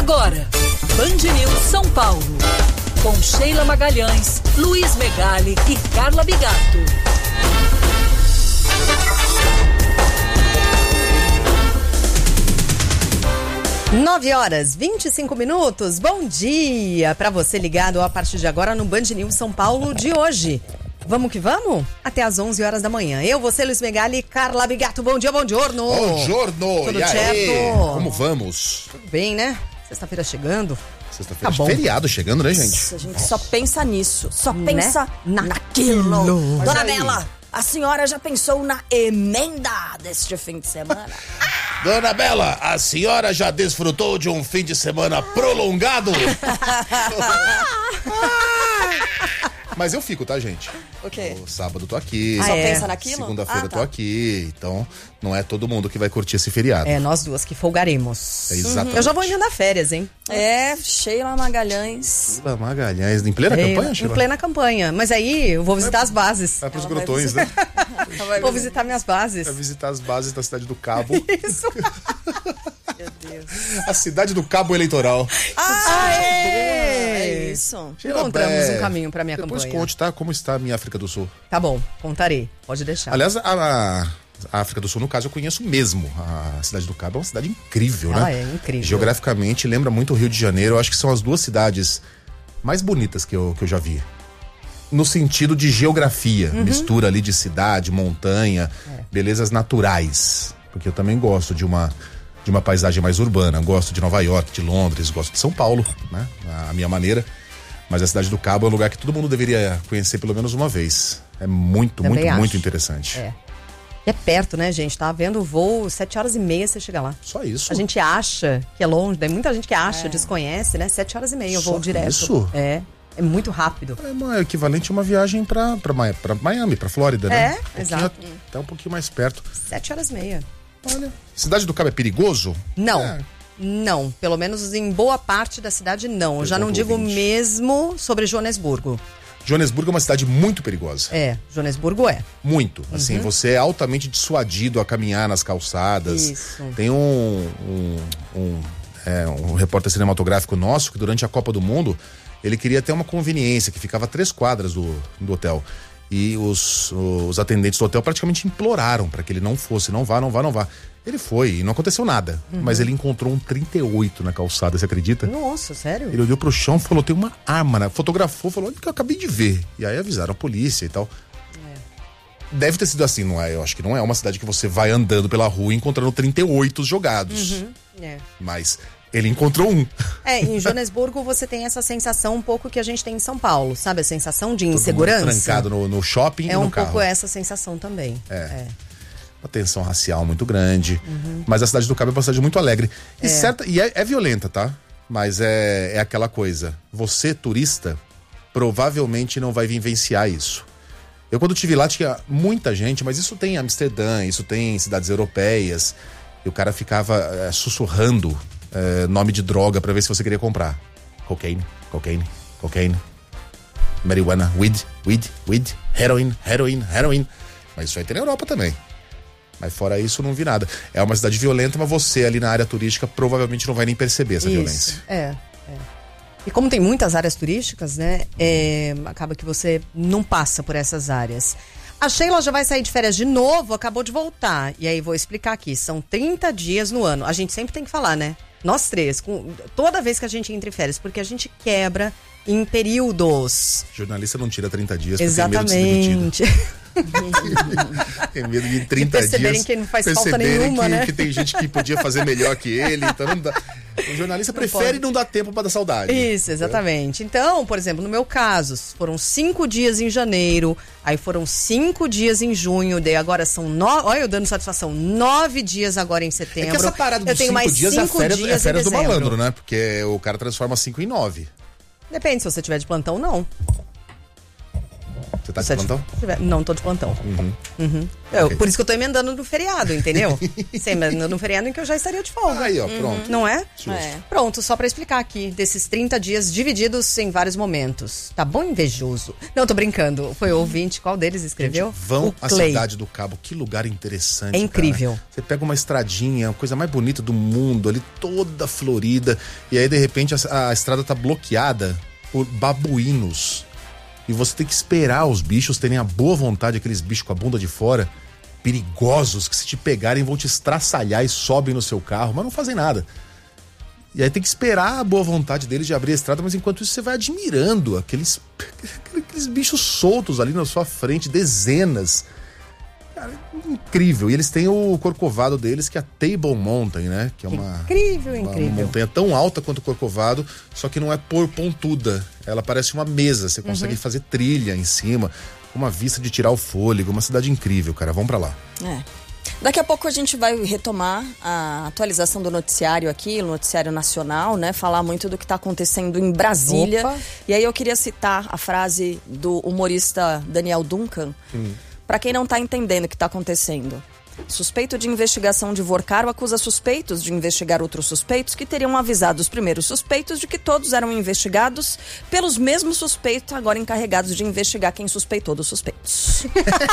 Agora, Band News São Paulo. Com Sheila Magalhães, Luiz Megali e Carla Bigato. 9h25. Bom dia para você ligado a partir de agora no Band News São Paulo de hoje. Vamos que vamos? Até às 11 horas da manhã. Eu, você, Luiz Megali e Carla Bigato. Bom dia, bom giorno. Bom giorno. Tudo e certo? aí? Como vamos? Tudo bem, né? Sexta-feira chegando. Sexta-feira, Tá bom. feriado chegando, né, gente? Nossa, a gente só pensa nisso, só Né? pensa naquilo. Mas Dona aí? Bela, a senhora já pensou na emenda deste fim de semana? Dona Bela, a senhora já desfrutou de um fim de semana prolongado? Mas eu fico, tá, gente? O quê? O sábado tô aqui. Ah, Só é? pensa naquilo? Segunda-feira tá. tô aqui. Então, não é todo mundo que vai curtir esse feriado. É, nós duas que folgaremos. É exatamente. Eu já vou emendar férias, hein? É, Sheila Magalhães. Sheila Magalhães, em plena campanha, Em Sheila? plena campanha. Mas aí eu vou visitar as bases. Vai pros Ela vai grotões, né? Vou visitar minhas bases. Vai visitar as bases da Cidade do Cabo. Isso. Meu Deus. A Cidade do Cabo Eleitoral. É isso. Sheila, Encontramos um caminho pra minha depois campanha. conte, tá? Como está a minha África do Sul. Tá bom, contarei. Pode deixar. Aliás, a África do Sul, no caso, eu conheço mesmo. A Cidade do Cabo é uma cidade incrível, Ela né? é incrível. Geograficamente, lembra muito o Rio de Janeiro. Eu acho que são as duas cidades mais bonitas que eu já vi. No sentido de geografia. Mistura ali de cidade, montanha, belezas naturais. Porque eu também gosto de uma paisagem mais urbana. Gosto de Nova York, de Londres, gosto de São Paulo, né? A minha maneira. Mas a Cidade do Cabo é um lugar que todo mundo deveria conhecer pelo menos uma vez. É muito, Também muito, acho. muito interessante. É. E é perto, né, gente? Tá vendo o voo, 7h30 você chega lá. Só isso. A gente acha que é longe, tem muita gente que acha, desconhece, né? 7h30 o voo Só direto. isso? É muito rápido. É o equivalente a uma viagem pra Miami, pra Flórida, né? Exato. Até um pouquinho mais perto. 7h30. Olha, Cidade do Cabo é perigoso? Não. É. Não, pelo menos em boa parte da cidade não. Eu já não Pergunta digo ouvinte. mesmo sobre Joanesburgo. Joanesburgo é uma cidade muito perigosa. É, Joanesburgo é. Muito. Assim, você é altamente dissuadido a caminhar nas calçadas. Isso. Tem um repórter cinematográfico nosso que durante a Copa do Mundo ele queria ter uma conveniência que ficava a 3 quadras do hotel. E os atendentes do hotel praticamente imploraram para que ele não fosse, não vá. Ele foi e não aconteceu nada. Mas ele encontrou um 38 na calçada, você acredita? Nossa, sério? Ele olhou pro chão e falou, tem uma arma, né? Fotografou, falou, olha o que eu acabei de ver. E aí avisaram a polícia e tal. Deve ter sido assim, não é? Eu acho que não é uma cidade que você vai andando pela rua encontrando 38 jogados. É. Mas ele encontrou um. Em Joanesburgo você tem essa sensação um pouco que a gente tem em São Paulo, sabe? A sensação de Todo mundo insegurança. trancado no shopping e É no um carro. pouco essa sensação também. Uma tensão racial muito grande. Mas a Cidade do Cabo é uma cidade muito alegre. E é violenta, tá? Mas é aquela coisa. Você, turista, provavelmente não vai vivenciar isso. Eu, quando estive lá, tinha muita gente, mas isso tem em Amsterdã, isso tem em cidades europeias. E o cara ficava sussurrando nome de droga pra ver se você queria comprar. Cocaine. Marijuana, weed, heroin. Mas isso aí tem na Europa também. Mas fora isso, não vi nada. É uma cidade violenta, mas você ali na área turística provavelmente não vai nem perceber essa violência. E como tem muitas áreas turísticas, né? Acaba que você não passa por essas áreas. A Sheila já vai sair de férias de novo, acabou de voltar. E aí vou explicar aqui, são 30 dias no ano. A gente sempre tem que falar, né? Nós três, toda vez que a gente entra em férias, porque a gente quebra em períodos. Jornalista não tira 30 dias porque Exatamente. tem medo de 30 perceberem dias. que não faz falta nenhuma, né? Que tem gente que podia fazer melhor que ele, então não dá. O jornalista prefere não dar tempo pra dar saudade. Isso, exatamente. Então, por exemplo, no meu caso, foram 5 dias em janeiro, aí foram 5 dias em junho, daí agora são 9, olha eu dando satisfação, 9 dias agora em setembro. É que essa parada dos 5 dias é férias do malandro, né? Porque o cara transforma 5 em 9. Depende, se você tiver de plantão, não. Você tá de plantão? Não tô de plantão. Okay. Por isso que eu tô emendando no feriado, entendeu? Você emenda no feriado em que eu já estaria de folga. Aí, ó, pronto. Não é? Pronto, só pra explicar aqui, desses 30 dias divididos em vários momentos. Tá bom, invejoso? Não, tô brincando. Foi o ouvinte, qual deles escreveu? Gente, vão à Cidade do Cabo, que lugar interessante. É incrível. Cara. Você pega uma estradinha, a coisa mais bonita do mundo, ali toda florida, e aí de repente a estrada tá bloqueada por babuínos. E você tem que esperar os bichos terem a boa vontade, aqueles bichos com a bunda de fora, perigosos, que se te pegarem vão te estraçalhar e sobem no seu carro, mas não fazem nada. E aí tem que esperar a boa vontade deles de abrir a estrada, mas enquanto isso você vai admirando aqueles bichos soltos ali na sua frente, dezenas. Cara, incrível. E eles têm o corcovado deles, que é a Table Mountain, né? Que é uma montanha tão alta quanto o Corcovado, só que não é pontuda. Ela parece uma mesa, você consegue fazer trilha em cima, uma vista de tirar o fôlego, uma cidade incrível, cara. Vamos pra lá. Daqui a pouco a gente vai retomar a atualização do noticiário aqui, o noticiário nacional, né? Falar muito do que está acontecendo em Brasília. Opa. E aí eu queria citar a frase do humorista Daniel Duncan. Para quem não está entendendo o que está acontecendo. Suspeito de investigação de Vorcaro acusa suspeitos de investigar outros suspeitos que teriam avisado os primeiros suspeitos de que todos eram investigados pelos mesmos suspeitos, agora encarregados de investigar quem suspeitou dos suspeitos.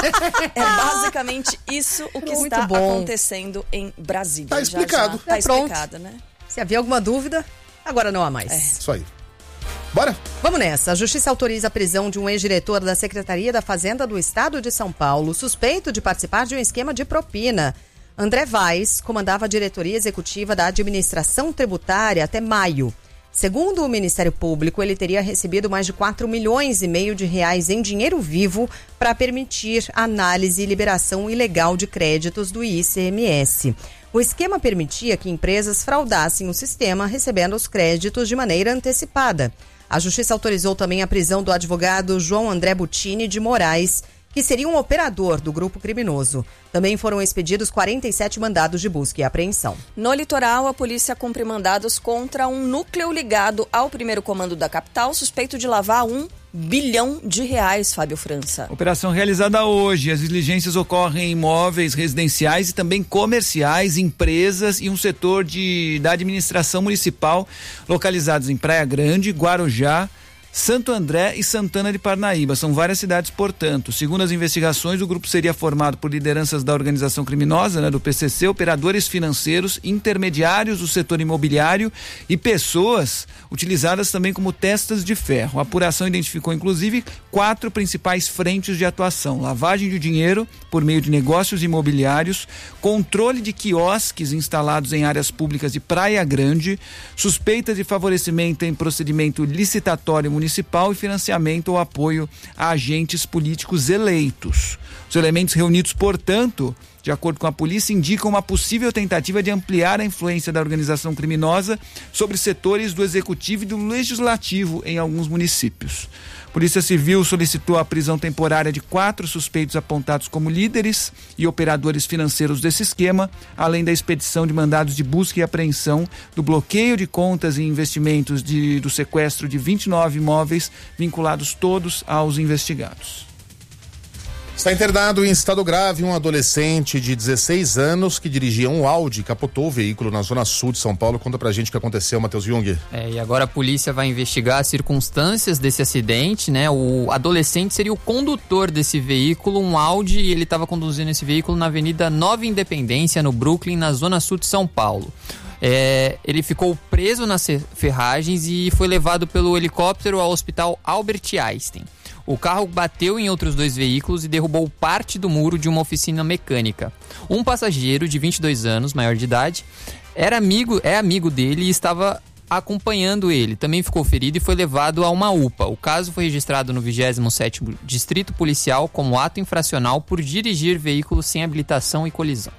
É basicamente isso o que Muito está bom. acontecendo em Brasília. Tá explicado. Tá Pronto. explicado, né? Se havia alguma dúvida, agora não há mais. Isso aí. Bora? Vamos nessa. A Justiça autoriza a prisão de um ex-diretor da Secretaria da Fazenda do Estado de São Paulo, suspeito de participar de um esquema de propina. André Vaz comandava a diretoria executiva da administração tributária até maio. Segundo o Ministério Público, ele teria recebido mais de 4,5 milhões de reais em dinheiro vivo para permitir análise e liberação ilegal de créditos do ICMS. O esquema permitia que empresas fraudassem o sistema, recebendo os créditos de maneira antecipada. A Justiça autorizou também a prisão do advogado João André Butini de Moraes, que seria um operador do grupo criminoso. Também foram expedidos 47 mandados de busca e apreensão. No litoral, a polícia cumpre mandados contra um núcleo ligado ao primeiro comando da capital, suspeito de lavar R$1 bilhão, Fábio França. Operação realizada hoje. As diligências ocorrem em imóveis residenciais e também comerciais, empresas e um setor da administração municipal localizados em Praia Grande, Guarujá, Santo André e Santana de Parnaíba. São várias cidades, portanto. Segundo as investigações, o grupo seria formado por lideranças da organização criminosa, né, do PCC, operadores financeiros, intermediários do setor imobiliário e pessoas utilizadas também como testas de ferro. A apuração identificou, inclusive, 4 principais frentes de atuação: lavagem de dinheiro por meio de negócios imobiliários, controle de quiosques instalados em áreas públicas de Praia Grande, suspeita de favorecimento em procedimento licitatório municipal e financiamento ou apoio a agentes políticos eleitos. Os elementos reunidos, portanto, de acordo com a polícia, indicam uma possível tentativa de ampliar a influência da organização criminosa sobre setores do executivo e do legislativo em alguns municípios. A Polícia Civil solicitou a prisão temporária de 4 suspeitos apontados como líderes e operadores financeiros desse esquema, além da expedição de mandados de busca e apreensão, do bloqueio de contas e investimentos do sequestro de 29 imóveis, vinculados todos aos investigados. Está internado em estado grave um adolescente de 16 anos que dirigia um Audi e capotou o veículo na zona sul de São Paulo. Conta pra gente o que aconteceu, Matheus Jung. E agora a polícia vai investigar as circunstâncias desse acidente, né? O adolescente seria o condutor desse veículo, um Audi, e ele estava conduzindo esse veículo na Avenida Nova Independência, no Brooklyn, na zona sul de São Paulo. Ele ficou preso nas ferragens e foi levado pelo helicóptero ao hospital Albert Einstein. O carro bateu em outros 2 veículos e derrubou parte do muro de uma oficina mecânica. Um passageiro de 22 anos, maior de idade, é amigo dele e estava acompanhando ele. Também ficou ferido e foi levado a uma UPA. O caso foi registrado no 27º Distrito Policial como ato infracional por dirigir veículos sem habilitação e colisão.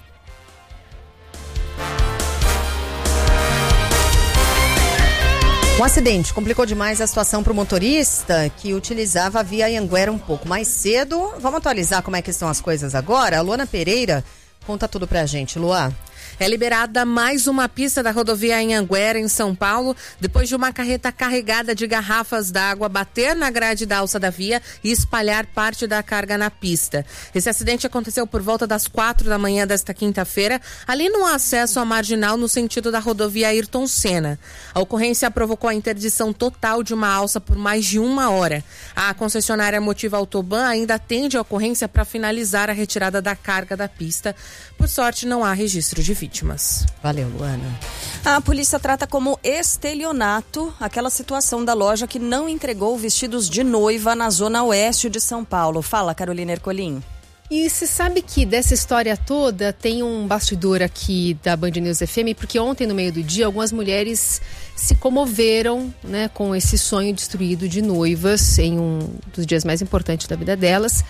Um acidente complicou demais a situação para o motorista que utilizava a via Anhanguera um pouco mais cedo. Vamos atualizar como é que estão as coisas agora? A Luana Pereira conta tudo pra gente. Luá. É liberada mais uma pista da rodovia Anhanguera, em São Paulo, depois de uma carreta carregada de garrafas d'água bater na grade da alça da via e espalhar parte da carga na pista. Esse acidente aconteceu por volta das 4 da manhã desta quinta-feira, ali no acesso à marginal no sentido da rodovia Ayrton Senna. A ocorrência provocou a interdição total de uma alça por mais de 1 hora. A concessionária Motiva Autoban ainda atende a ocorrência para finalizar a retirada da carga da pista. Por sorte, não há registro de vítimas. Valeu, Luana. A polícia trata como estelionato aquela situação da loja que não entregou vestidos de noiva na zona oeste de São Paulo. Fala, Carolina Ercolim. E você sabe que dessa história toda tem um bastidor aqui da Band News FM, porque ontem, no meio do dia, algumas mulheres se comoveram, né, com esse sonho destruído de noivas em um dos dias mais importantes da vida delas.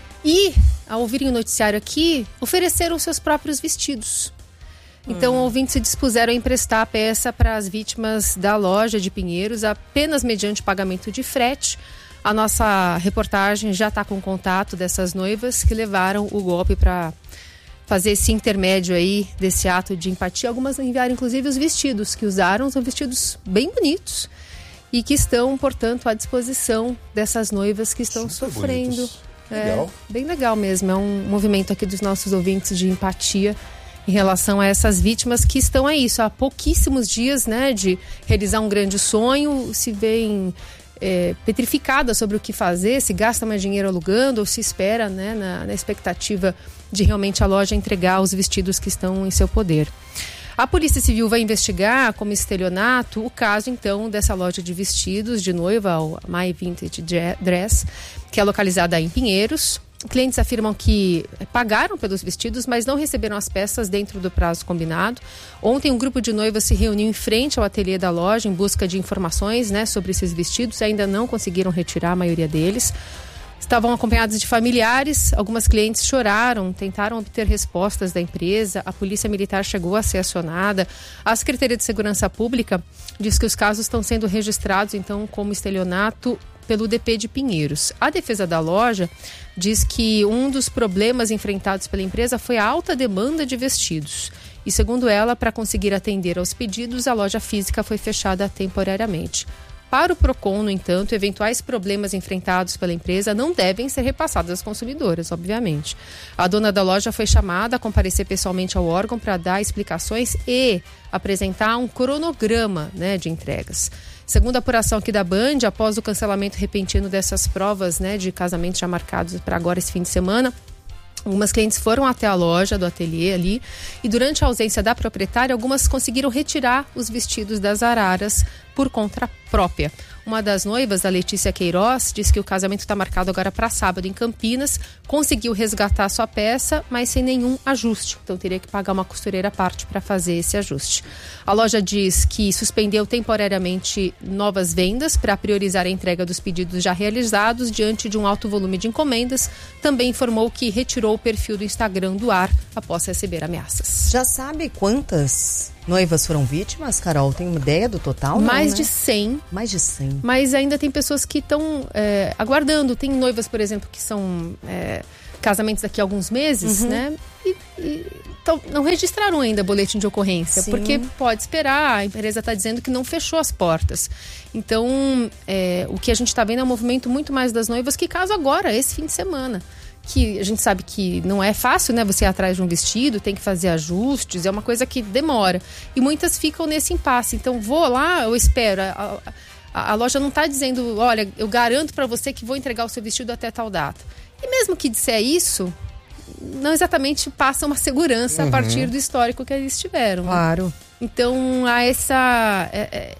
E, ao ouvirem o noticiário aqui, ofereceram seus próprios vestidos. Então, ouvintes se dispuseram a emprestar a peça para as vítimas da loja de Pinheiros, apenas mediante pagamento de frete. A nossa reportagem já está com contato dessas noivas que levaram o golpe para fazer esse intermédio aí, desse ato de empatia. Algumas enviaram, inclusive, os vestidos que usaram, são vestidos bem bonitos e que estão, portanto, à disposição dessas noivas que estão sofrendo. Legal. Bem legal mesmo, é um movimento aqui dos nossos ouvintes de empatia em relação a essas vítimas que estão aí, há pouquíssimos dias, né, de realizar um grande sonho, se veem petrificada sobre o que fazer, se gasta mais dinheiro alugando ou se espera, né, na expectativa de realmente a loja entregar os vestidos que estão em seu poder. A Polícia Civil vai investigar como estelionato o caso, então, dessa loja de vestidos de noiva, a My Vintage Dress, que é localizada em Pinheiros. Clientes afirmam que pagaram pelos vestidos, mas não receberam as peças dentro do prazo combinado. Ontem, um grupo de noivas se reuniu em frente ao ateliê da loja em busca de informações, né, sobre esses vestidos. Ainda não conseguiram retirar a maioria deles. Estavam acompanhados de familiares, algumas clientes choraram, tentaram obter respostas da empresa, a Polícia Militar chegou a ser acionada. A Secretaria de Segurança Pública diz que os casos estão sendo registrados, então, como estelionato pelo DP de Pinheiros. A defesa da loja diz que um dos problemas enfrentados pela empresa foi a alta demanda de vestidos. E, segundo ela, para conseguir atender aos pedidos, a loja física foi fechada temporariamente. Para o PROCON, no entanto, eventuais problemas enfrentados pela empresa não devem ser repassados às consumidoras, obviamente. A dona da loja foi chamada a comparecer pessoalmente ao órgão para dar explicações e apresentar um cronograma, né, de entregas. Segundo a apuração aqui da Band, após o cancelamento repentino dessas provas, né, de casamento já marcados para agora esse fim de semana, algumas clientes foram até a loja do ateliê ali e durante a ausência da proprietária, algumas conseguiram retirar os vestidos das araras por conta própria. Uma das noivas, a Letícia Queiroz, disse que o casamento está marcado agora para sábado em Campinas, conseguiu resgatar sua peça, mas sem nenhum ajuste. Então teria que pagar uma costureira à parte para fazer esse ajuste. A loja diz que suspendeu temporariamente novas vendas para priorizar a entrega dos pedidos já realizados diante de um alto volume de encomendas. Também informou que retirou o perfil do Instagram do ar após receber ameaças. Já sabe quantas noivas foram vítimas, Carol? Tem uma ideia do total? Mais de 100. Mais de 100. Mas ainda tem pessoas que estão aguardando. Tem noivas, por exemplo, que são casamentos daqui a alguns meses, né? Então, não registraram ainda boletim de ocorrência. Sim. Porque pode esperar, a empresa está dizendo que não fechou as portas. Então, o que a gente está vendo é um movimento muito mais das noivas que caso agora, esse fim de semana. Que a gente sabe que não é fácil, né? Você ir atrás de um vestido, tem que fazer ajustes, é uma coisa que demora. E muitas ficam nesse impasse. Então, vou lá, eu espero. A loja não está dizendo, olha, eu garanto para você que vou entregar o seu vestido até tal data. E mesmo que disser isso, não exatamente passa uma segurança a partir do histórico que eles tiveram. Claro. Né? Então, há essa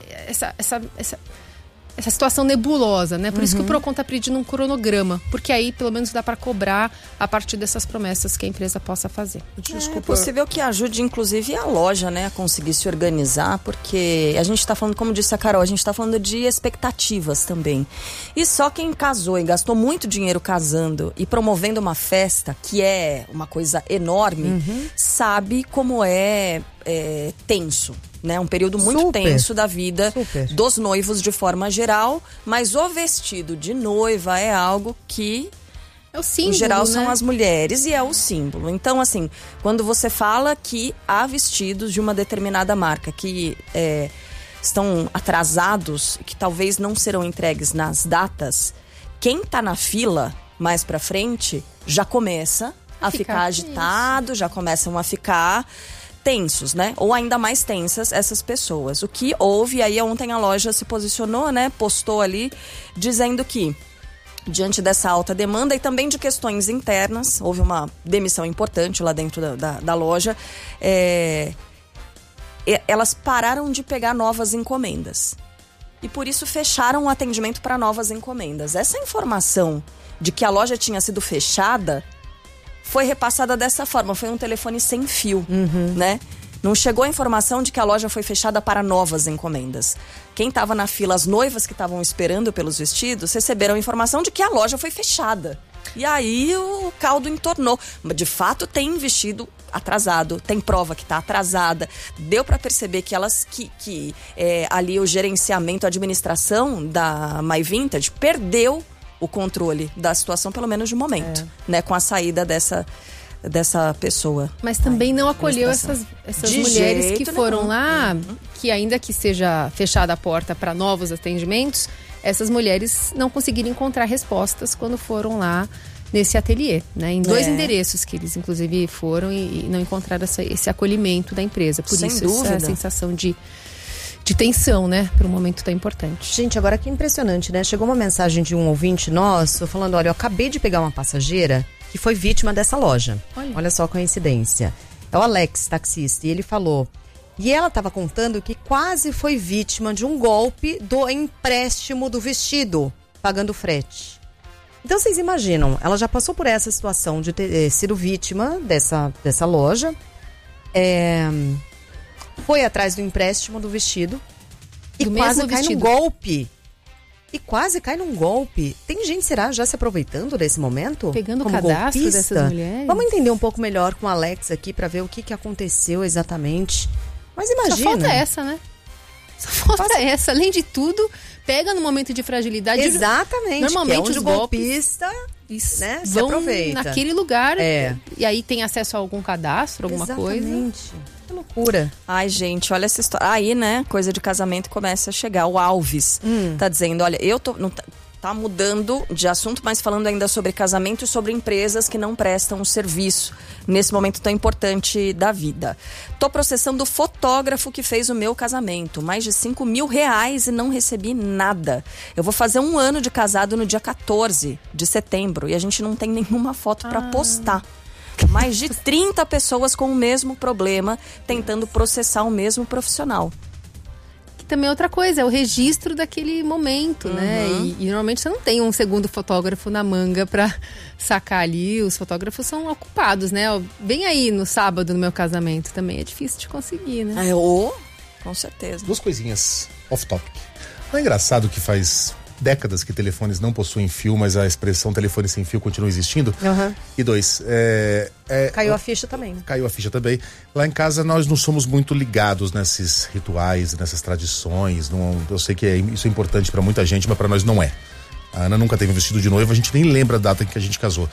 situação nebulosa, né? Por isso que o PROCON está pedindo um cronograma, porque aí pelo menos dá para cobrar a partir dessas promessas que a empresa possa fazer. É possível que ajude inclusive a loja, né, a conseguir se organizar, porque a gente está falando, como disse a Carol, a gente está falando de expectativas também. E só quem casou e gastou muito dinheiro casando e promovendo uma festa, que é uma coisa enorme, sabe como é tenso. Né? Um período muito tenso da vida dos noivos de forma geral, mas o vestido de noiva é algo que É o símbolo, em geral, né? são as mulheres e é o símbolo. Então, assim, quando você fala que há vestidos de uma determinada marca que estão atrasados e que talvez não serão entregues nas datas, quem tá na fila mais pra frente já começa a ficar agitado, já começam a ficar tensos, né? Ou ainda mais tensas essas pessoas. O que houve, aí ontem a loja se posicionou, né? Postou ali, dizendo que diante dessa alta demanda e também de questões internas, houve uma demissão importante lá dentro da loja, elas pararam de pegar novas encomendas. E por isso fecharam o atendimento para novas encomendas. Essa informação de que a loja tinha sido fechada foi repassada dessa forma, foi um telefone sem fio, né? Não chegou a informação de que a loja foi fechada para novas encomendas. Quem estava na fila, as noivas que estavam esperando pelos vestidos, receberam a informação de que a loja foi fechada. E aí o caldo entornou. De fato, tem vestido atrasado, tem prova que está atrasada. Deu para perceber que elas, ali o gerenciamento, a administração da My Vintage perdeu o controle da situação, pelo menos de momento, né? Com a saída dessa pessoa. Mas também não acolheu essas mulheres que foram lá, que ainda que seja fechada a porta para novos atendimentos, essas mulheres não conseguiram encontrar respostas quando foram lá nesse ateliê, né? Em 2 endereços que eles, inclusive, foram e não encontraram esse acolhimento da empresa. Por Sem isso, dúvida. essa sensação de tensão, né? Para um momento tão importante. Gente, agora que impressionante, né? Chegou uma mensagem de um ouvinte nosso falando, olha, eu acabei de pegar uma passageira que foi vítima dessa loja. Olha só a coincidência. É o Alex, taxista, e ele falou... E ela estava contando que quase foi vítima de um golpe do empréstimo do vestido, pagando frete. Então vocês imaginam, ela já passou por essa situação de ter sido vítima dessa loja, foi atrás do empréstimo do vestido e quase cai num golpe. Tem gente, será, já se aproveitando desse momento? Pegando o como cadastro golpista? dessas mulheres? Vamos entender um pouco melhor com o Alex aqui para ver o que aconteceu exatamente. Mas imagina. Só falta essa, né? Só falta essa. Além de tudo, pega no momento de fragilidade. Exatamente. Normalmente que é onde os o golpista, né, se vão aproveita. naquele lugar e aí tem acesso a algum cadastro, alguma coisa. Exatamente. Que loucura. Ai, gente, olha essa história. Aí, né, coisa de casamento começa a chegar. O Alves tá dizendo, olha, tá mudando de assunto, mas falando ainda sobre casamento e sobre empresas que não prestam o serviço nesse momento tão importante da vida. Tô processando o fotógrafo que fez o meu casamento. Mais de R$5.000 e não recebi nada. Eu vou fazer 1 ano de casado no dia 14 de setembro e a gente não tem nenhuma foto para postar. Mais de 30 pessoas com o mesmo problema tentando processar o mesmo profissional. Também outra coisa, é o registro daquele momento, né? E normalmente você não tem um segundo fotógrafo na manga pra sacar ali. Os fotógrafos são ocupados, né? Vem aí no sábado no meu casamento também. É difícil de conseguir, né? Com certeza. 2 coisinhas off-topic. Não é engraçado que faz décadas que telefones não possuem fio, mas a expressão telefone sem fio continua existindo? E 2, caiu a ficha também. Caiu a ficha também. Lá em casa nós não somos muito ligados nesses rituais, nessas tradições. Eu sei que isso é importante pra muita gente, mas pra nós não é. A Ana nunca teve um vestido de noiva, a gente nem lembra a data em que a gente casou.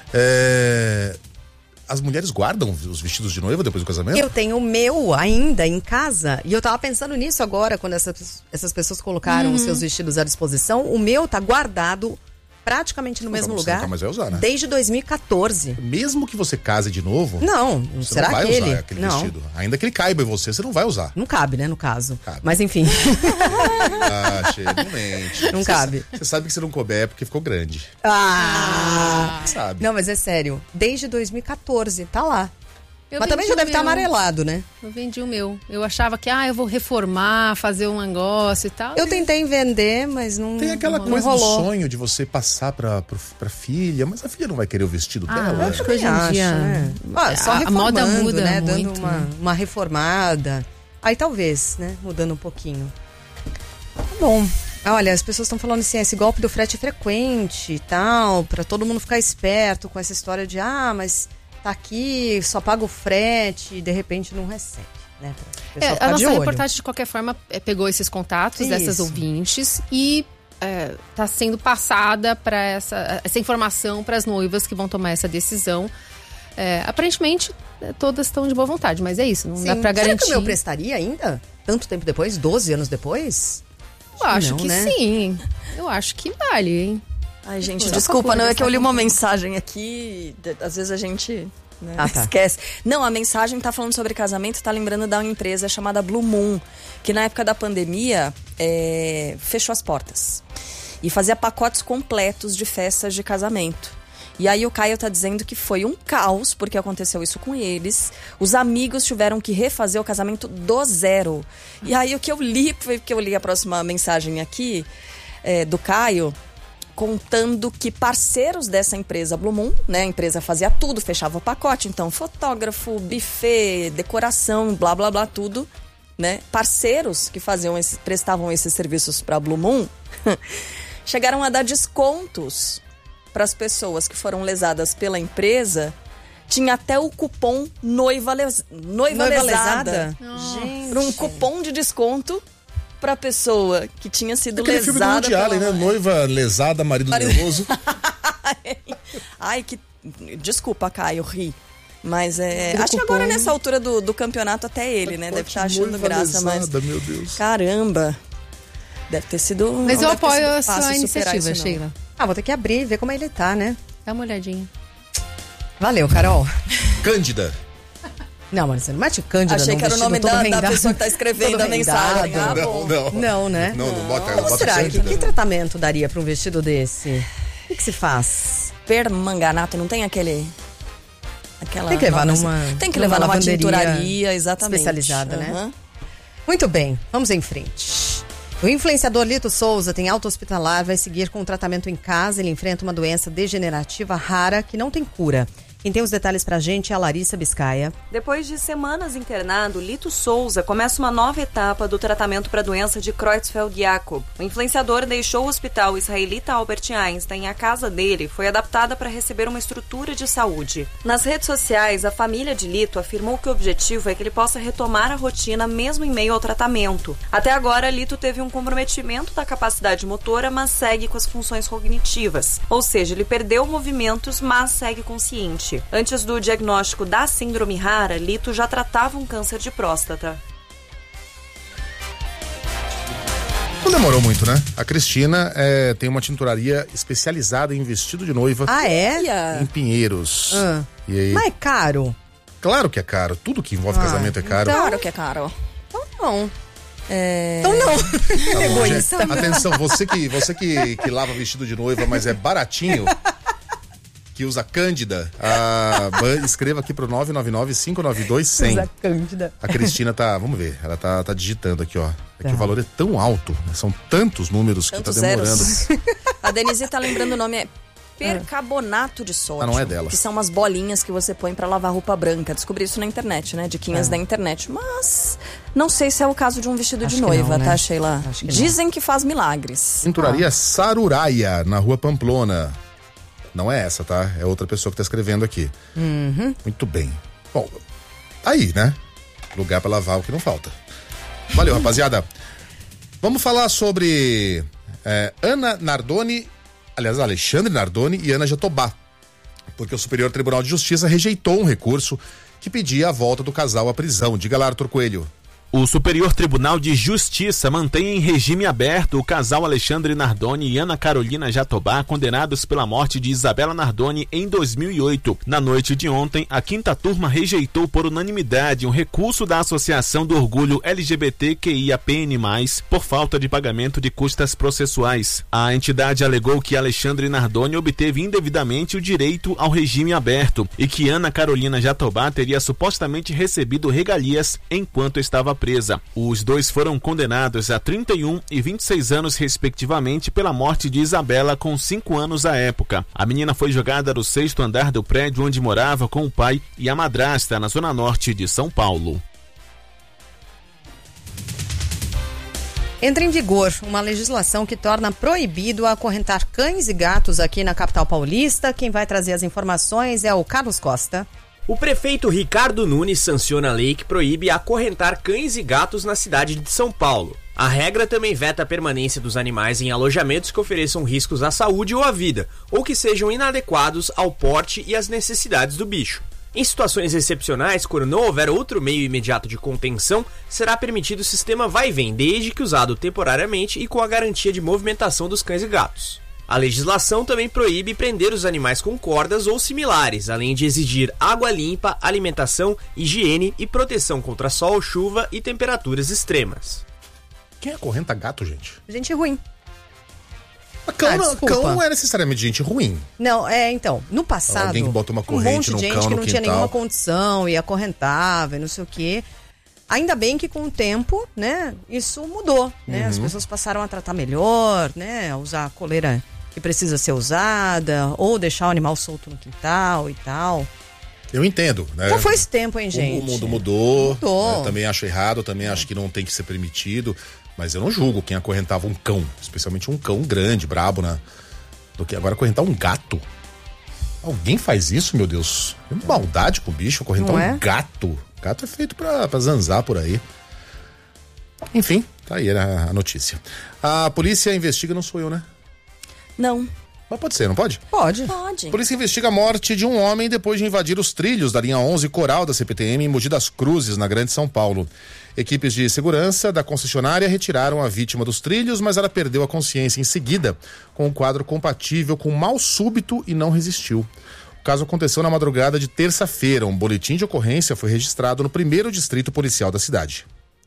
As mulheres guardam os vestidos de noiva depois do casamento? Eu tenho o meu ainda em casa. E eu tava pensando nisso agora, quando essas pessoas colocaram os seus vestidos à disposição. O meu tá guardado praticamente no mesmo lugar. Nunca mais vai usar, né? Desde 2014. Mesmo que você case de novo, não você será não vai aquele? usar aquele vestido. Ainda que ele caiba em você não vai usar. Não cabe, né, no caso. Cabe. Mas enfim. Não mente. Não cabe. Você sabe que se não couber é porque ficou grande. Sabe. Não, mas é sério. Desde 2014, tá lá. Eu mas também já deve estar amarelado, né? Eu vendi o meu. Eu achava que, eu vou reformar, fazer um negócio e tal. Eu tentei vender, mas não Tem aquela não coisa rolou. do sonho de você passar pra filha, mas a filha não vai querer o vestido dela. Acho que hoje em dia só a moda muda, né? muito, Dando uma reformada. Aí talvez, né? Mudando um pouquinho. Tá bom. Olha, as pessoas estão falando assim, esse golpe do frete é frequente e tal, pra todo mundo ficar esperto com essa história de, mas tá aqui, só paga o frete e de repente não recebe, né? A nossa reportagem, de qualquer forma, pegou esses contatos dessas ouvintes e está sendo passada para essa informação para as noivas que vão tomar essa decisão. Aparentemente, todas estão de boa vontade, mas é isso, não dá para garantir. Será que o meu prestaria ainda? Tanto tempo depois? 12 anos depois? Eu acho que né? sim. Eu acho que vale, hein? Ai, gente, desculpa, não, é que eu li uma mensagem aqui, às vezes a gente esquece. Não, a mensagem tá falando sobre casamento, tá lembrando da uma empresa chamada Blue Moon, que na época da pandemia fechou as portas e fazia pacotes completos de festas de casamento. E aí o Caio tá dizendo que foi um caos, porque aconteceu isso com eles. Os amigos tiveram que refazer o casamento do zero. E aí o que eu li, foi porque eu li a próxima mensagem aqui, do Caio, contando que parceiros dessa empresa Blue Moon, né, a empresa fazia tudo, fechava o pacote, então fotógrafo, buffet, decoração, blá blá blá, tudo, né? Parceiros que prestavam esses serviços para Blue Moon chegaram a dar descontos para as pessoas que foram lesadas pela empresa. Tinha até o cupom noiva lesada. Gente. Um cupom de desconto pra pessoa que tinha sido aquele lesada. Filme do Woody Allen, né? Noiva lesada, marido nervoso. Ai, que... Desculpa, Caio, ri. Mas acho que agora nessa altura do campeonato até ele, né? Deve estar achando graça, lesada, mas... meu Deus. Caramba. Deve ter sido... Mas eu apoio a sua iniciativa, Sheila. Vou ter que abrir e ver como ele tá, né? Dá uma olhadinha. Valeu, Carol. Cândida. Não, mas você não mete Cândida. Achei que era o nome da pessoa que tá escrevendo a mensagem. Não, né? Não bota Como será? Que tratamento daria para um vestido desse? O que se faz? Permanganato, não tem aquele... Tem que levar Tem que levar numa tinturaria, exatamente. Especializada, né? Muito bem, vamos em frente. O influenciador Lito Souza tem alta hospitalar, vai seguir com o tratamento em casa. Ele enfrenta uma doença degenerativa rara que não tem cura. Quem tem os detalhes pra gente é a Larissa Biscaia. Depois de semanas internado, Lito Souza começa uma nova etapa do tratamento para a doença de Creutzfeldt-Jakob. O influenciador deixou o hospital israelita Albert Einstein e a casa dele foi adaptada para receber uma estrutura de saúde. Nas redes sociais, a família de Lito afirmou que o objetivo é que ele possa retomar a rotina mesmo em meio ao tratamento. Até agora, Lito teve um comprometimento da capacidade motora, mas segue com as funções cognitivas. Ou seja, ele perdeu movimentos, mas segue consciente. Antes do diagnóstico da síndrome rara, Lito já tratava um câncer de próstata. Não demorou muito, né? A Cristina tem uma tinturaria especializada em vestido de noiva. Ah, é? Em Pinheiros. E aí... Mas é caro? Claro que é caro. Tudo que envolve casamento é caro. Claro que é caro. Então não. Então não. Tá bom, gente. Atenção, você que lava vestido de noiva, mas é baratinho... que usa Cândida, escreva aqui pro 999-592-100. Usa Cândida. A Cristina tá, vamos ver, ela tá digitando aqui, ó. É que o valor é tão alto, né? São tantos números tantos que tá demorando. Zeros. A Denise tá lembrando o nome, percarbonato de sódio. Não é dela. Que são umas bolinhas que você põe pra lavar roupa branca. Descobri isso na internet, né? Diquinhas da internet. Mas não sei se é o caso de um vestido de noiva, não, né? tá, Sheila? Dizem que faz milagres. Tinturaria Saruraia, na rua Pamplona. Não é essa, tá? É outra pessoa que tá escrevendo aqui. Muito bem. Bom, aí, né? Lugar pra lavar o que não falta. Valeu, rapaziada. Vamos falar sobre Ana Nardoni, aliás, Alexandre Nardoni e Ana Jatobá. Porque o Superior Tribunal de Justiça rejeitou um recurso que pedia a volta do casal à prisão. Diga lá, Arthur Coelho. O Superior Tribunal de Justiça mantém em regime aberto o casal Alexandre Nardoni e Ana Carolina Jatobá, condenados pela morte de Isabela Nardoni em 2008. Na noite de ontem, a quinta turma rejeitou por unanimidade um recurso da Associação do Orgulho LGBTQIAPN+, por falta de pagamento de custas processuais. A entidade alegou que Alexandre Nardoni obteve indevidamente o direito ao regime aberto e que Ana Carolina Jatobá teria supostamente recebido regalias enquanto estava presa. Os dois foram condenados a 31 e 26 anos respectivamente pela morte de Isabela, com 5 anos à época. A menina foi jogada do 6º andar do prédio onde morava com o pai e a madrasta, na zona norte de São Paulo. Entra em vigor uma legislação que torna proibido acorrentar cães e gatos aqui na capital paulista. Quem vai trazer as informações é o Carlos Costa. O prefeito Ricardo Nunes sanciona a lei que proíbe acorrentar cães e gatos na cidade de São Paulo. A regra também veta a permanência dos animais em alojamentos que ofereçam riscos à saúde ou à vida, ou que sejam inadequados ao porte e às necessidades do bicho. Em situações excepcionais, quando não houver outro meio imediato de contenção, será permitido o sistema vai e vem, desde que usado temporariamente e com a garantia de movimentação dos cães e gatos. A legislação também proíbe prender os animais com cordas ou similares, além de exigir água limpa, alimentação, higiene e proteção contra sol, chuva e temperaturas extremas. Quem acorrenta gato, gente? Gente ruim. Cão não é necessariamente gente ruim. Não, então, no passado... Alguém que bota uma corrente no cão, no quintal. Um monte de gente que não tinha nenhuma condição e acorrentava e não sei o quê. Ainda bem que com o tempo, né, isso mudou, né? As pessoas passaram a tratar melhor, né? A usar a coleira que precisa ser usada, ou deixar o animal solto no quintal e tal. Eu entendo, né? Já foi esse tempo, hein, gente? O mundo mudou. Eu também acho errado, também acho que não tem que ser permitido. Mas eu não julgo quem acorrentava um cão, especialmente um cão grande, brabo, né? Do que agora acorrentar um gato. Alguém faz isso, meu Deus? É uma maldade com o bicho, acorrentar um gato. Gato é feito pra zanzar por aí. Enfim, tá aí a notícia. A polícia investiga, não sou eu, né? Não. Mas pode ser, não pode? Pode. Pode. A polícia investiga a morte de um homem depois de invadir os trilhos da linha 11 Coral da CPTM em Mogi das Cruzes, na Grande São Paulo. Equipes de segurança da concessionária retiraram a vítima dos trilhos, mas ela perdeu a consciência em seguida, com um quadro compatível com mal súbito e não resistiu. O caso aconteceu na madrugada de terça-feira. Um boletim de ocorrência foi registrado no 1º Distrito Policial da cidade.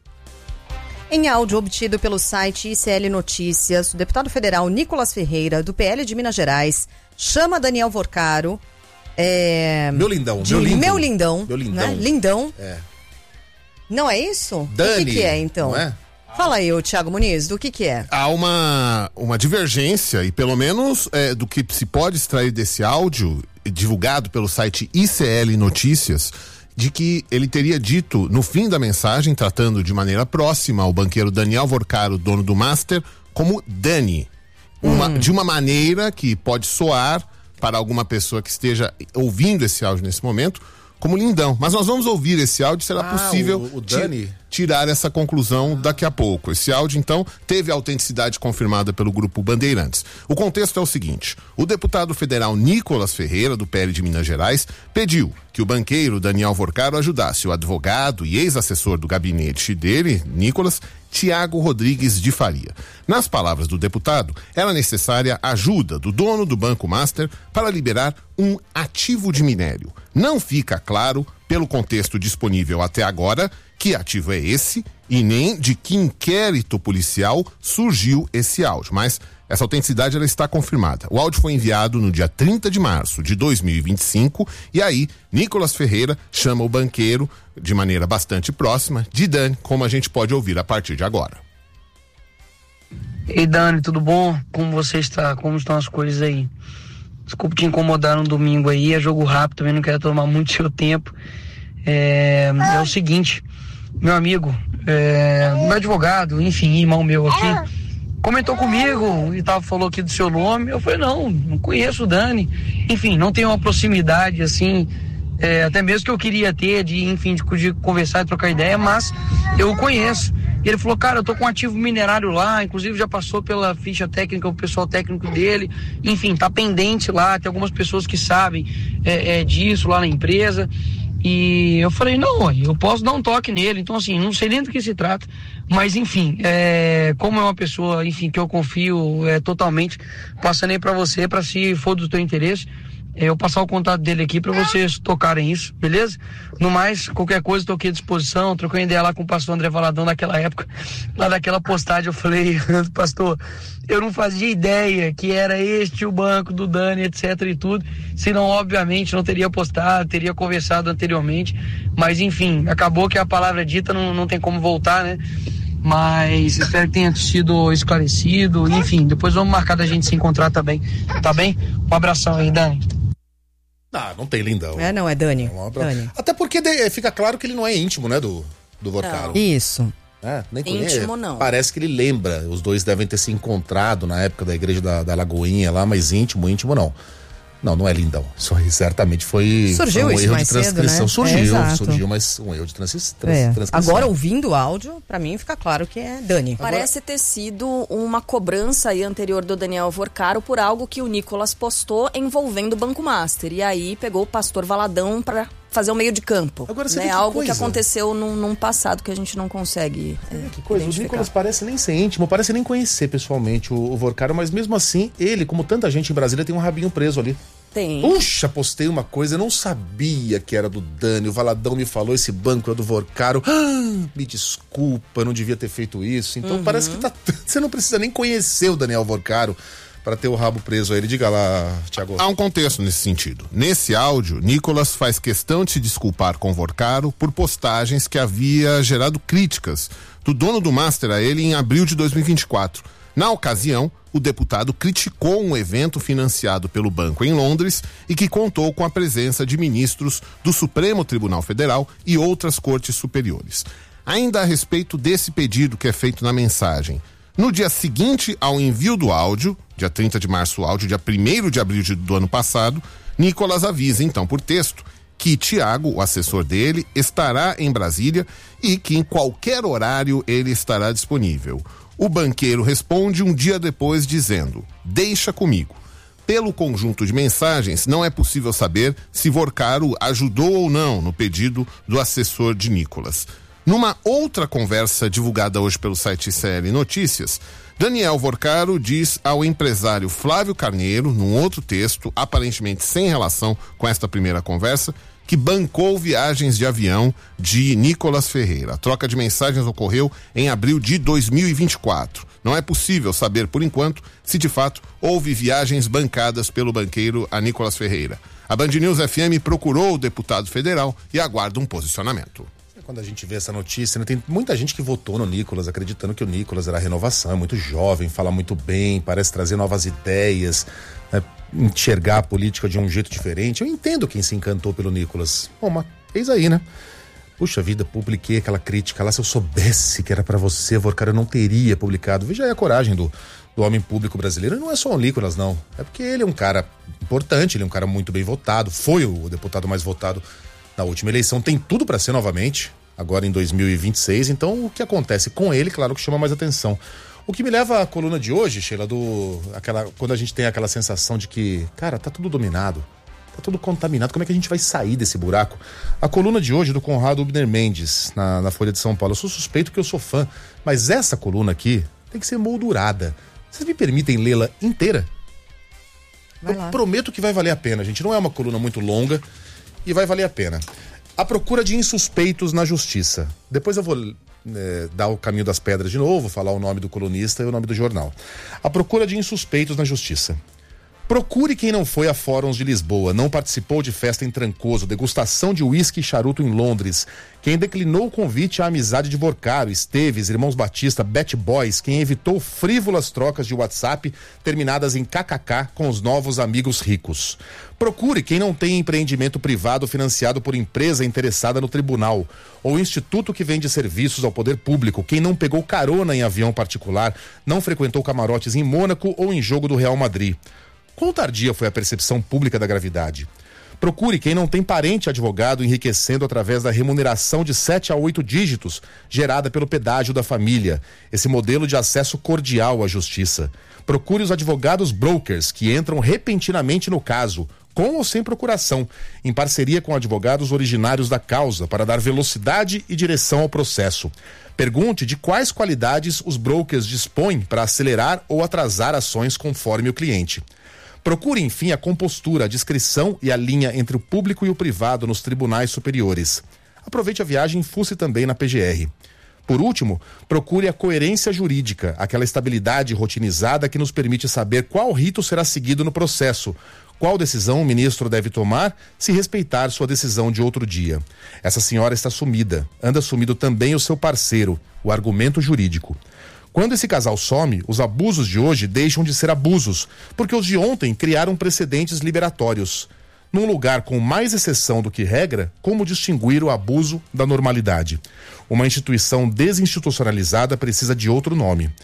Em áudio obtido pelo site ICL Notícias, o deputado federal Nicolas Ferreira, do PL de Minas Gerais, chama Daniel Vorcaro... Meu lindão. Meu lindão. Né? Lindão. É. Não é isso? Dani, o que é, então? Não é? Fala aí, Thiago Muniz, do que é? Há uma divergência, e pelo menos do que se pode extrair desse áudio, divulgado pelo site ICL Notícias, de que ele teria dito, no fim da mensagem, tratando de maneira próxima ao banqueiro Daniel Vorcaro, dono do Master, como Dani. De uma maneira que pode soar para alguma pessoa que esteja ouvindo esse áudio nesse momento, como lindão. Mas nós vamos ouvir esse áudio, será possível o Dani tirar essa conclusão daqui a pouco. Esse áudio, então, teve a autenticidade confirmada pelo Grupo Bandeirantes. O contexto é o seguinte: o deputado federal Nicolas Ferreira, do PL de Minas Gerais, pediu que o banqueiro Daniel Vorcaro ajudasse o advogado e ex-assessor do gabinete dele, Nicolas, Tiago Rodrigues de Faria. Nas palavras do deputado, era necessária a ajuda do dono do Banco Master para liberar um ativo de minério. Não fica claro, pelo contexto disponível até agora, que ativo é esse e nem de que inquérito policial surgiu esse áudio. Mas essa autenticidade ela está confirmada. O áudio foi enviado no dia 30 de março de 2025 e aí Nicolas Ferreira chama o banqueiro de maneira bastante próxima de Dani, como a gente pode ouvir a partir de agora. Ei Dani, tudo bom? Como você está? Como estão as coisas aí? Desculpa te incomodar no domingo aí, é jogo rápido, também não quero tomar muito seu tempo. É o seguinte, meu amigo, meu advogado, enfim, irmão meu aqui, comentou comigo e falou aqui do seu nome. Eu falei, não conheço o Dani. Enfim, não tenho uma proximidade assim, até mesmo que eu queria ter, de conversar e trocar ideia, mas eu o conheço. E ele falou, cara, eu tô com um ativo minerário lá, inclusive já passou pela ficha técnica, o pessoal técnico dele, enfim, tá pendente lá, tem algumas pessoas que sabem disso lá na empresa. E eu falei, não, eu posso dar um toque nele. Então, assim, não sei nem do que se trata. Mas, enfim, como é uma pessoa, enfim, que eu confio totalmente, passando aí pra você, pra se for do teu interesse, eu passar o contato dele aqui pra vocês tocarem isso, beleza? No mais, qualquer coisa, tô aqui à disposição. Troquei ideia lá com o pastor André Valadão naquela época, lá daquela postagem, eu falei, pastor, eu não fazia ideia que era este o banco do Dani, etc e tudo, senão obviamente não teria postado, teria conversado anteriormente, mas enfim, acabou que a palavra dita não tem como voltar, né? Mas espero que tenha sido esclarecido, enfim, depois vamos marcar da gente se encontrar também, tá bem? Um abração aí, Dani. Não tem lindão. Não, é Dani. Dani. Até porque fica claro que ele não é íntimo, né, do Vorcaro. Isso. Nem conhece. Íntimo não. Parece que ele lembra. Os dois devem ter se encontrado na época da igreja da Lagoinha lá, mas íntimo não. Não é lindão. Isso aí certamente foi surgiu um isso erro mais de transcrição. cedo, né? Surgiu, mas um erro de transcrição. Agora, ouvindo o áudio, pra mim fica claro que é Dani. Parece ter sido uma cobrança aí anterior do Daniel Vorcaro por algo que o Nicolas postou envolvendo o Banco Master. E aí pegou o pastor Valadão pra fazer o meio de campo. Agora, você né? Algo que aconteceu num passado que a gente não consegue que coisa, o Nicolas parece nem ser íntimo, parece nem conhecer pessoalmente o Vorcaro, mas mesmo assim, ele, como tanta gente em Brasília, tem um rabinho preso ali. Tem. Puxa, postei uma coisa, eu não sabia que era do Dani, o Valadão me falou, esse banco é do Vorcaro. Me desculpa, eu não devia ter feito isso. Então parece que você não precisa nem conhecer o Daniel Vorcaro para ter o rabo preso a ele. Diga lá, Thiago. Há um contexto nesse sentido. Nesse áudio, Nicolas faz questão de se desculpar com Vorcaro por postagens que havia gerado críticas do dono do Master a ele em abril de 2024. Na ocasião, o deputado criticou um evento financiado pelo banco em Londres e que contou com a presença de ministros do Supremo Tribunal Federal e outras cortes superiores. Ainda a respeito desse pedido que é feito na mensagem, no dia seguinte ao envio do áudio, dia 30 de março o áudio, dia 1º de abril do ano passado, Nicolas avisa então por texto que Tiago, o assessor dele, estará em Brasília e que em qualquer horário ele estará disponível. O banqueiro responde um dia depois dizendo: deixa comigo. Pelo conjunto de mensagens, não é possível saber se Vorcaro ajudou ou não no pedido do assessor de Nicolas. Numa outra conversa divulgada hoje pelo site CL Notícias, Daniel Vorcaro diz ao empresário Flávio Carneiro, num outro texto, aparentemente sem relação com esta primeira conversa, que bancou viagens de avião de Nicolas Ferreira. A troca de mensagens ocorreu em abril de 2024. Não é possível saber, por enquanto, se de fato houve viagens bancadas pelo banqueiro a Nicolas Ferreira. A Band News FM procurou o deputado federal e aguarda um posicionamento. Quando a gente vê essa notícia, né, tem muita gente que votou no Nicolas, acreditando que o Nicolas era renovação, é muito jovem, fala muito bem, parece trazer novas ideias, né, enxergar a política de um jeito diferente. Eu entendo quem se encantou pelo Nicolas. Bom, mas eis aí, né? Puxa vida, publiquei aquela crítica lá, se eu soubesse que era pra você, Vorcaro, eu não teria publicado. Veja aí a coragem do homem público brasileiro. E não é só o Nicolas, não. É porque ele é um cara importante, ele é um cara muito bem votado, foi o deputado mais votado na última eleição, tem tudo para ser novamente, agora em 2026, então o que acontece com ele, claro que chama mais atenção. O que me leva à coluna de hoje, Sheila, quando a gente tem aquela sensação de que, cara, tá tudo dominado, tá tudo contaminado, como é que a gente vai sair desse buraco? A coluna de hoje do Conrado Ubner Mendes, na Folha de São Paulo. Eu sou suspeito que eu sou fã, mas essa coluna aqui tem que ser moldurada. Vocês me permitem lê-la inteira? Eu prometo que vai valer a pena, gente. Não é uma coluna muito longa, e vai valer a pena. A procura de insuspeitos na justiça. Depois eu vou dar o caminho das pedras de novo, falar o nome do colunista e o nome do jornal. A procura de insuspeitos na justiça. Procure quem não foi a Fóruns de Lisboa, não participou de festa em Trancoso, degustação de uísque e charuto em Londres, quem declinou o convite à amizade de Vorcaro, Esteves, Irmãos Batista, Bat Boys, quem evitou frívolas trocas de WhatsApp terminadas em kkk com os novos amigos ricos. Procure quem não tem empreendimento privado financiado por empresa interessada no tribunal, ou instituto que vende serviços ao poder público, quem não pegou carona em avião particular, não frequentou camarotes em Mônaco ou em jogo do Real Madrid. Quão tardia foi a percepção pública da gravidade? Procure quem não tem parente advogado enriquecendo através da remuneração de 7 a 8 dígitos gerada pelo pedágio da família, esse modelo de acesso cordial à justiça. Procure os advogados brokers que entram repentinamente no caso, com ou sem procuração, em parceria com advogados originários da causa, para dar velocidade e direção ao processo. Pergunte de quais qualidades os brokers dispõem para acelerar ou atrasar ações conforme o cliente. Procure, enfim, a compostura, a discrição e a linha entre o público e o privado nos tribunais superiores. Aproveite a viagem e fuce também na PGR. Por último, procure a coerência jurídica, aquela estabilidade rotinizada que nos permite saber qual rito será seguido no processo, qual decisão o ministro deve tomar se respeitar sua decisão de outro dia. Essa senhora está sumida, anda sumido também o seu parceiro, o argumento jurídico. Quando esse casal some, os abusos de hoje deixam de ser abusos, porque os de ontem criaram precedentes liberatórios. Num lugar com mais exceção do que regra, como distinguir o abuso da normalidade? Uma instituição desinstitucionalizada precisa de outro nome.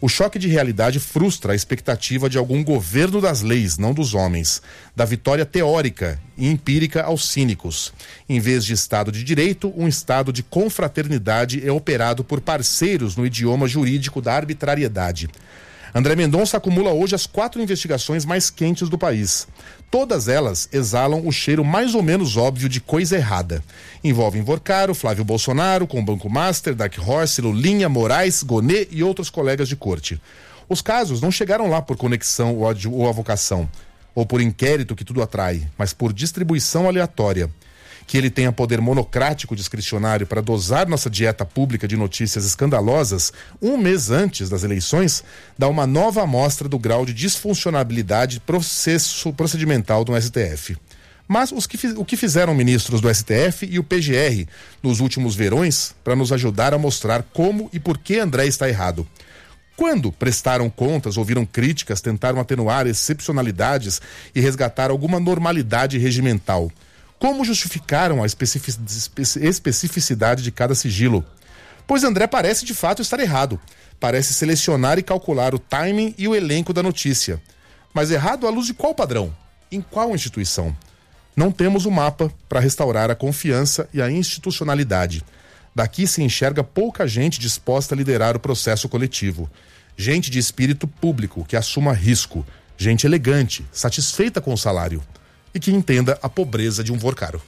O choque de realidade frustra a expectativa de algum governo das leis, não dos homens, da vitória teórica e empírica aos cínicos. Em vez de Estado de Direito, um Estado de confraternidade é operado por parceiros no idioma jurídico da arbitrariedade. André Mendonça acumula hoje as 4 investigações mais quentes do país. Todas elas exalam o cheiro mais ou menos óbvio de coisa errada. Envolvem Vorcaro, Flávio Bolsonaro, com Banco Master, Dark Horse, Lulinha, Moraes, Gonê e outros colegas de corte. Os casos não chegaram lá por conexão ou avocação, ou por inquérito que tudo atrai, mas por distribuição aleatória. Que ele tenha poder monocrático discricionário para dosar nossa dieta pública de notícias escandalosas um mês antes das eleições, dá uma nova amostra do grau de disfuncionalidade procedimental do STF. Mas o que fizeram ministros do STF e o PGR nos últimos verões para nos ajudar a mostrar como e por que André está errado? Quando prestaram contas, ouviram críticas, tentaram atenuar excepcionalidades e resgatar alguma normalidade regimental? Como justificaram a especificidade de cada sigilo? Pois André parece de fato estar errado. Parece selecionar e calcular o timing e o elenco da notícia. Mas errado à luz de qual padrão? Em qual instituição? Não temos um mapa para restaurar a confiança e a institucionalidade. Daqui se enxerga pouca gente disposta a liderar o processo coletivo. Gente de espírito público que assuma risco. Gente elegante, satisfeita com o salário. E que entenda a pobreza de um Vorcaro.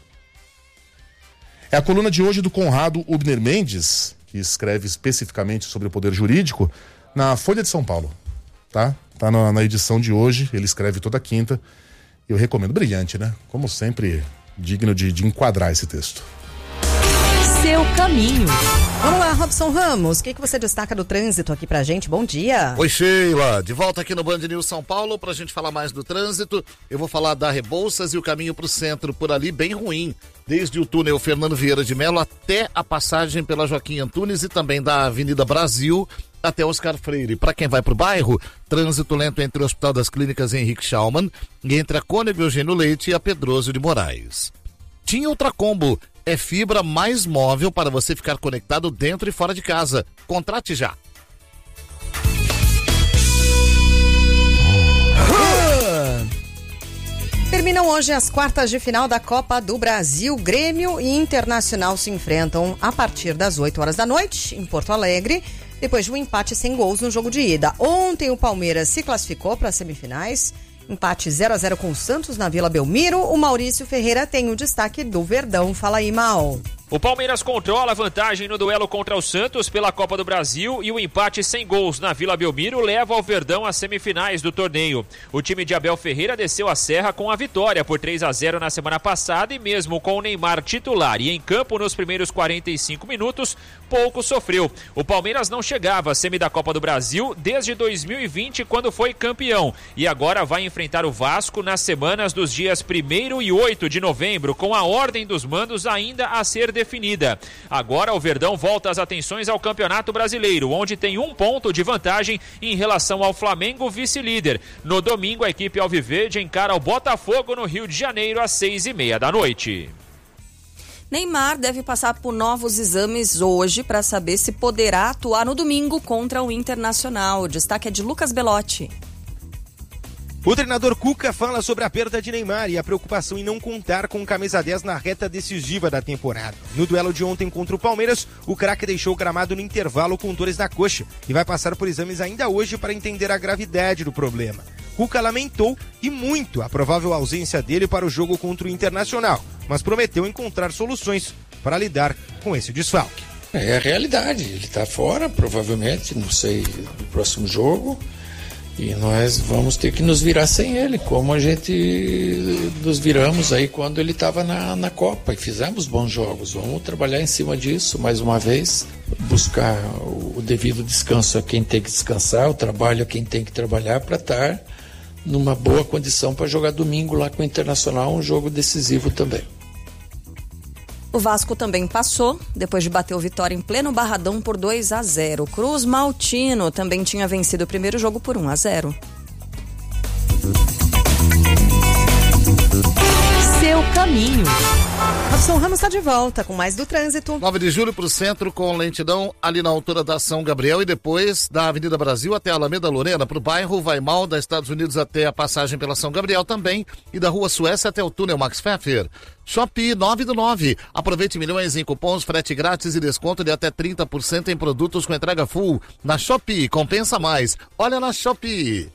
É a coluna de hoje do Conrado Ubner Mendes, que escreve especificamente sobre o poder jurídico, na Folha de São Paulo. Tá na edição de hoje, ele escreve toda quinta. Eu recomendo. Brilhante, né? Como sempre, digno de enquadrar esse texto. Seu caminho. Vamos lá, Robson Ramos, o que você destaca do trânsito aqui pra gente? Bom dia. Oi, Sheila, de volta aqui no Band News São Paulo pra gente falar mais do trânsito. Eu vou falar da Rebouças e o caminho pro centro por ali bem ruim, desde o túnel Fernando Vieira de Mello até a passagem pela Joaquim Antunes e também da Avenida Brasil até Oscar Freire. Para quem vai pro bairro, trânsito lento entre o Hospital das Clínicas Henrique Schaumann e entre a Cônego Eugênio Leite e a Pedroso de Moraes. Tinha Ultracombo. É fibra mais móvel para você ficar conectado dentro e fora de casa. Contrate já. Terminam hoje as quartas de final da Copa do Brasil. Grêmio e Internacional se enfrentam a partir das 8 horas da noite em Porto Alegre, depois de um empate sem gols no jogo de ida. Ontem o Palmeiras se classificou para as semifinais. Empate 0-0 com o Santos na Vila Belmiro. O Maurício Ferreira tem o destaque do Verdão. Fala aí, Mal. O Palmeiras controla a vantagem no duelo contra o Santos pela Copa do Brasil e o empate sem gols na Vila Belmiro leva o Verdão às semifinais do torneio. O time de Abel Ferreira desceu a serra com a vitória por 3-0 na semana passada e mesmo com o Neymar titular e em campo nos primeiros 45 minutos, pouco sofreu. O Palmeiras não chegava à semi da Copa do Brasil desde 2020, quando foi campeão, e agora vai enfrentar o Vasco nas semanas dos dias 1º e 8 de novembro, com a ordem dos mandos ainda a ser definida. Agora o Verdão volta as atenções ao Campeonato Brasileiro, onde tem 1 ponto de vantagem em relação ao Flamengo, vice-líder. No domingo, a equipe alviverde encara o Botafogo no Rio de Janeiro às 6:30 da noite. Neymar deve passar por novos exames hoje para saber se poderá atuar no domingo contra o Internacional. O destaque é de Lucas Belotti. O treinador Cuca fala sobre a perda de Neymar e a preocupação em não contar com o camisa 10 na reta decisiva da temporada. No duelo de ontem contra o Palmeiras, o craque deixou o gramado no intervalo com dores na coxa e vai passar por exames ainda hoje para entender a gravidade do problema. Cuca lamentou e muito a provável ausência dele para o jogo contra o Internacional, mas prometeu encontrar soluções para lidar com esse desfalque. É a realidade, ele está fora, provavelmente, não sei, do próximo jogo. E nós vamos ter que nos virar sem ele, como a gente nos viramos aí quando ele estava na Copa e fizemos bons jogos. Vamos trabalhar em cima disso mais uma vez, buscar o devido descanso a quem tem que descansar, o trabalho a quem tem que trabalhar para estar numa boa condição para jogar domingo lá com o Internacional, um jogo decisivo também. O Vasco também passou, depois de bater o Vitória em pleno Barradão por 2-0. Cruz Maltino também tinha vencido o primeiro jogo por 1-0. Seu caminho. Robson Ramos está de volta com mais do trânsito. 9 de julho para o centro com lentidão ali na altura da São Gabriel e depois da Avenida Brasil até a Alameda Lorena, para o bairro Vai Mal, da Estados Unidos até a passagem pela São Gabriel também e da Rua Suécia até o túnel Max Pfeffer. Shopee 9 do 9. Aproveite milhões em cupons, frete grátis e desconto de até 30% em produtos com entrega full. Na Shopee, compensa mais. Olha na Shopee.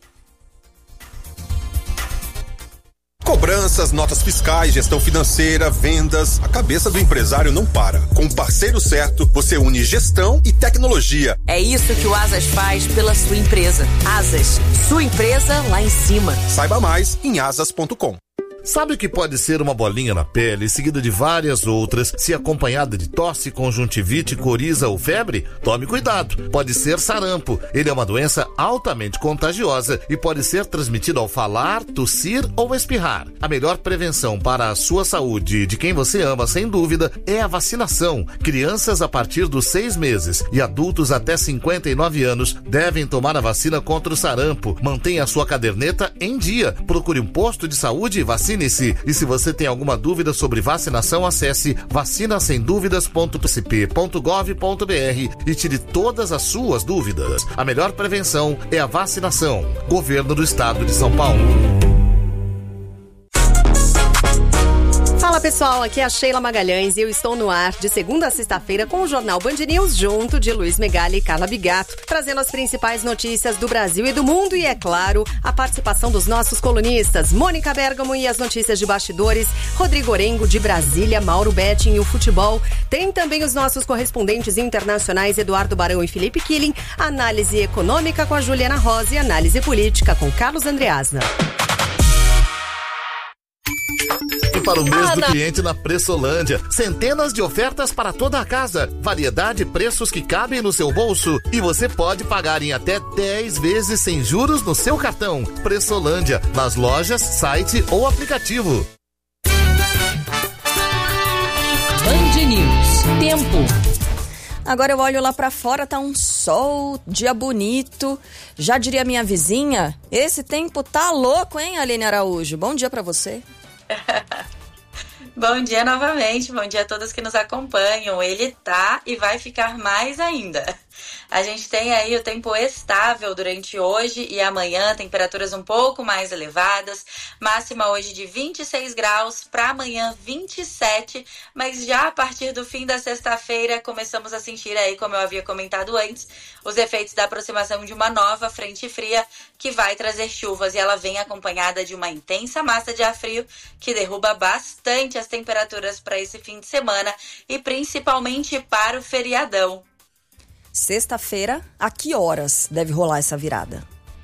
Cobranças, notas fiscais, gestão financeira, vendas, a cabeça do empresário não para. Com o parceiro certo, você une gestão e tecnologia. É isso que o Asas faz pela sua empresa. Asas, sua empresa lá em cima. Saiba mais em asas.com. Sabe o que pode ser uma bolinha na pele, seguida de várias outras, se acompanhada de tosse, conjuntivite, coriza ou febre? Tome cuidado, pode ser sarampo. Ele é uma doença altamente contagiosa e pode ser transmitido ao falar, tossir ou espirrar. A melhor prevenção para a sua saúde e de quem você ama, sem dúvida, é a vacinação. Crianças a partir dos 6 meses e adultos até 59 anos devem tomar a vacina contra o sarampo. Mantenha a sua caderneta em dia. Procure um posto de saúde e vacine-se. E se você tem alguma dúvida sobre vacinação, acesse vacinasemduvidas.psp.gov.br e tire todas as suas dúvidas. A melhor prevenção é a vacinação. Governo do Estado de São Paulo. Fala pessoal, aqui é a Sheila Magalhães e eu estou no ar de segunda a sexta-feira com o Jornal Band News junto de Luiz Megali e Carla Bigato, trazendo as principais notícias do Brasil e do mundo e, é claro, a participação dos nossos colunistas, Mônica Bergamo e as notícias de bastidores, Rodrigo Orengo de Brasília, Mauro Betting e o futebol. Tem também os nossos correspondentes internacionais Eduardo Barão e Felipe Killing, análise econômica com a Juliana Rosa e análise política com Carlos Andreasna. Para o mês do cliente na Pressolândia. Centenas de ofertas para toda a casa. Variedade e preços que cabem no seu bolso. E você pode pagar em até 10 vezes sem juros no seu cartão. Pressolândia, nas lojas, site ou aplicativo. Band News. Tempo. Agora eu olho lá pra fora, tá um sol, dia bonito. Já diria minha vizinha, esse tempo tá louco, hein, Aline Araújo? Bom dia pra você. Bom dia novamente, bom dia a todos que nos acompanham. Ele tá e vai ficar mais ainda. A gente tem aí o tempo estável durante hoje e amanhã, temperaturas um pouco mais elevadas, máxima hoje de 26 graus, para amanhã 27, mas já a partir do fim da sexta-feira começamos a sentir aí, como eu havia comentado antes, os efeitos da aproximação de uma nova frente fria que vai trazer chuvas e ela vem acompanhada de uma intensa massa de ar frio que derruba bastante as temperaturas para esse fim de semana e principalmente para o feriadão. Sexta-feira, a que horas deve rolar essa virada?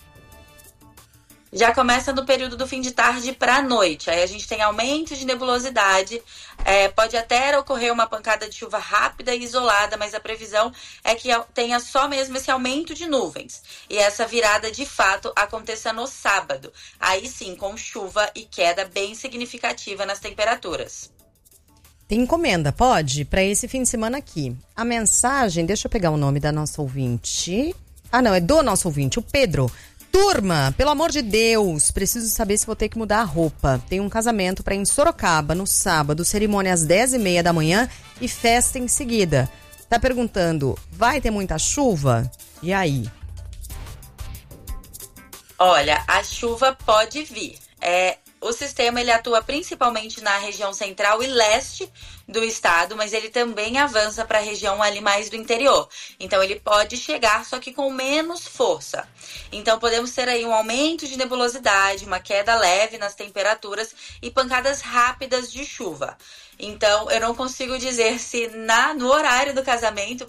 Já começa no período do fim de tarde para a noite. Aí a gente tem aumento de nebulosidade. Pode até ocorrer uma pancada de chuva rápida e isolada, mas a previsão é que tenha só mesmo esse aumento de nuvens. E essa virada, de fato, aconteça no sábado. Aí sim, com chuva e queda bem significativa nas temperaturas. Tem encomenda, pode? Para esse fim de semana aqui. A mensagem, deixa eu pegar o nome da nossa ouvinte. Ah, não, é do nosso ouvinte, o Pedro. Turma, pelo amor de Deus, preciso saber se vou ter que mudar a roupa. Tem um casamento para ir em Sorocaba no sábado, cerimônia às 10h30 da manhã e festa em seguida. Tá perguntando, vai ter muita chuva? E aí? Olha, a chuva pode vir. O sistema ele atua principalmente na região central e leste do estado, mas ele também avança para a região ali mais do interior. Então ele pode chegar, só que com menos força. Então podemos ter aí um aumento de nebulosidade, uma queda leve nas temperaturas e pancadas rápidas de chuva. Então eu não consigo dizer se no horário do casamento